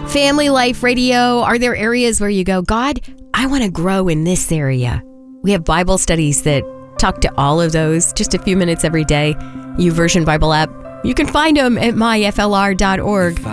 Family Life Radio, are there areas where you go, God, I want to grow in this area? We have Bible studies that talk to all of those, just a few minutes every day. YouVersion Bible app. You can find them at myflr.org.